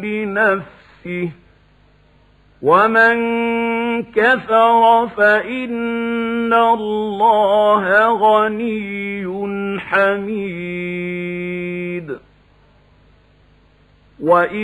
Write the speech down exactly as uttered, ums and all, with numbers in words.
بنفسه ومن كفر فإن الله غني حميد. وإن